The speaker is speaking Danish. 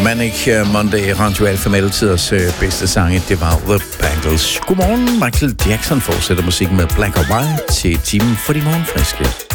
Manic Monday, Radio Alpha Metal-tiders bedste sange, det var The Bangles. Godmorgen, Michael Jackson fortsætter musikken med Black or White til timen for de morgenfriske.